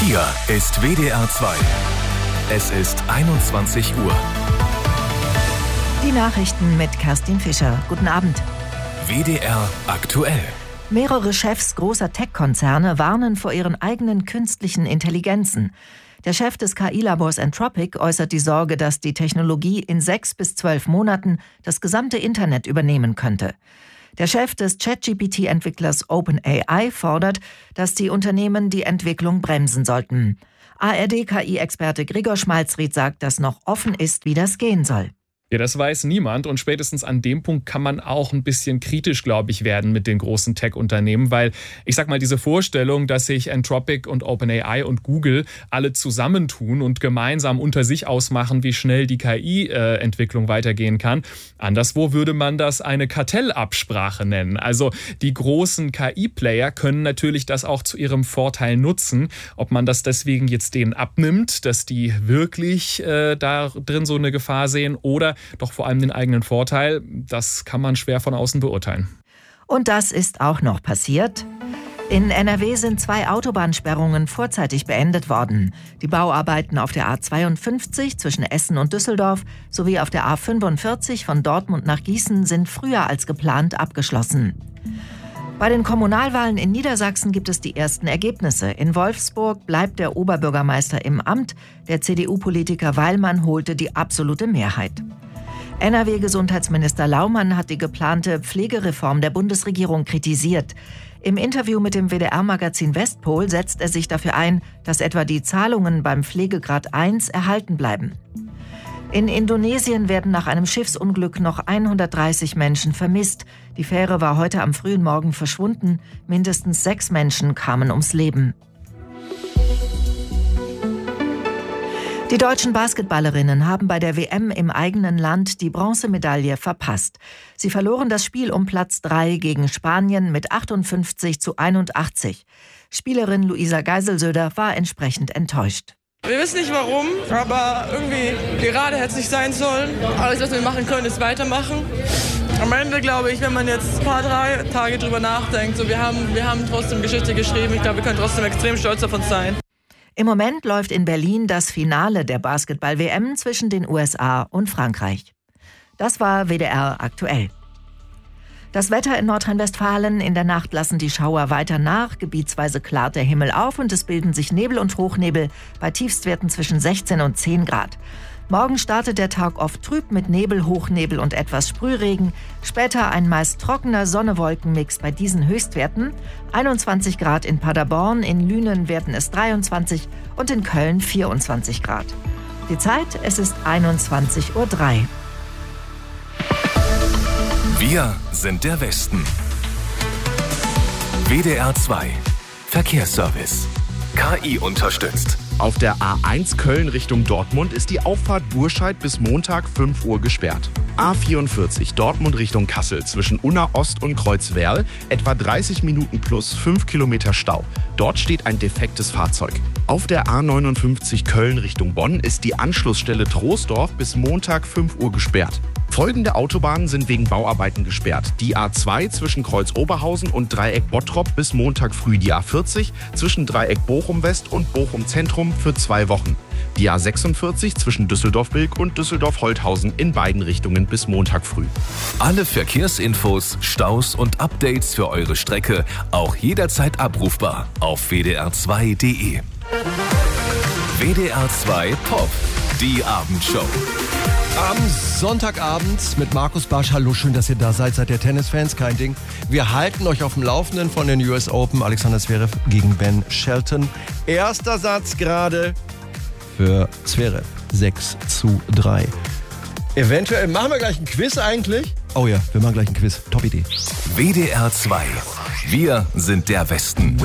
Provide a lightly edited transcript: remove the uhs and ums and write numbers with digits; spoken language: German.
Hier ist WDR 2. Es ist 21 Uhr. Die Nachrichten mit Kerstin Fischer. Guten Abend. WDR aktuell. Mehrere Chefs großer Tech-Konzerne warnen vor ihren eigenen künstlichen Intelligenzen. Der Chef des KI-Labors Anthropic äußert die Sorge, dass die Technologie in 6 bis 12 Monaten das gesamte Internet übernehmen könnte. Der Chef des ChatGPT-Entwicklers OpenAI fordert, dass die Unternehmen die Entwicklung bremsen sollten. ARD-KI-Experte Gregor Schmalzried sagt, dass noch offen ist, wie das gehen soll. Ja, das weiß niemand und spätestens an dem Punkt kann man auch ein bisschen kritisch, glaube ich, werden mit den großen Tech-Unternehmen, weil ich sag mal, diese Vorstellung, dass sich Anthropic und OpenAI und Google alle zusammentun und gemeinsam unter sich ausmachen, wie schnell die KI-Entwicklung weitergehen kann. Anderswo würde man das eine Kartellabsprache nennen. Also die großen KI-Player können natürlich das auch zu ihrem Vorteil nutzen. Ob man das deswegen jetzt denen abnimmt, dass die wirklich da drin so eine Gefahr sehen oder doch vor allem den eigenen Vorteil, das kann man schwer von außen beurteilen. Und das ist auch noch passiert. In NRW sind 2 Autobahnsperrungen vorzeitig beendet worden. Die Bauarbeiten auf der A52 zwischen Essen und Düsseldorf sowie auf der A45 von Dortmund nach Gießen sind früher als geplant abgeschlossen. Bei den Kommunalwahlen in Niedersachsen gibt es die ersten Ergebnisse. In Wolfsburg bleibt der Oberbürgermeister im Amt. Der CDU-Politiker Weilmann holte die absolute Mehrheit. NRW-Gesundheitsminister Laumann hat die geplante Pflegereform der Bundesregierung kritisiert. Im Interview mit dem WDR-Magazin Westpol setzt er sich dafür ein, dass etwa die Zahlungen beim Pflegegrad 1 erhalten bleiben. In Indonesien werden nach einem Schiffsunglück noch 130 Menschen vermisst. Die Fähre war heute am frühen Morgen verschwunden. Mindestens 6 Menschen kamen ums Leben. Die deutschen Basketballerinnen haben bei der WM im eigenen Land die Bronzemedaille verpasst. Sie verloren das Spiel um Platz 3 gegen Spanien mit 58-81. Spielerin Luisa Geiselsöder war entsprechend enttäuscht. Wir wissen nicht warum, aber irgendwie gerade hätte es nicht sein sollen. Alles, was wir machen können, ist weitermachen. Am Ende glaube ich, wenn man jetzt ein paar Tage drüber nachdenkt, so wir haben trotzdem Geschichte geschrieben. Ich glaube, wir können trotzdem extrem stolz auf uns sein. Im Moment läuft in Berlin das Finale der Basketball-WM zwischen den USA und Frankreich. Das war WDR aktuell. Das Wetter in Nordrhein-Westfalen: in der Nacht lassen die Schauer weiter nach, gebietsweise klart der Himmel auf und es bilden sich Nebel und Hochnebel bei Tiefstwerten zwischen 16 und 10 Grad. Morgen startet der Tag oft trüb mit Nebel, Hochnebel und etwas Sprühregen. Später ein meist trockener Sonne-Wolken-Mix bei diesen Höchstwerten. 21 Grad in Paderborn, in Lünen werden es 23 und in Köln 24 Grad. Die Zeit, es ist 21:03 Uhr. Wir sind der Westen. WDR 2 Verkehrsservice. KI unterstützt. Auf der A1 Köln Richtung Dortmund ist die Auffahrt Burscheid bis Montag 5 Uhr gesperrt. A44 Dortmund Richtung Kassel zwischen Unna Ost und Kreuzwerl etwa 30 Minuten plus 5 Kilometer Stau. Dort steht ein defektes Fahrzeug. Auf der A59 Köln Richtung Bonn ist die Anschlussstelle Troisdorf bis Montag 5 Uhr gesperrt. Folgende Autobahnen sind wegen Bauarbeiten gesperrt. Die A2 zwischen Kreuz Oberhausen und Dreieck Bottrop bis Montag früh. Die A40 zwischen Dreieck Bochum West und Bochum Zentrum für 2 Wochen. Die A46 zwischen Düsseldorf-Bilk und Düsseldorf-Holthausen in beiden Richtungen bis Montag früh. Alle Verkehrsinfos, Staus und Updates für eure Strecke auch jederzeit abrufbar auf wdr2.de. WDR 2 Pop, die Abendshow. Am Sonntagabend mit Markus Barsch. Hallo, schön, dass ihr da seid. Seid ihr Tennisfans? Kein Ding. Wir halten euch auf dem Laufenden von den US Open. Alexander Zverev gegen Ben Shelton. Erster Satz gerade für Zverev. 6:3. Eventuell machen wir gleich ein Quiz eigentlich. Oh ja, wir machen gleich ein Quiz. Top Idee. WDR 2. Wir sind der Westen.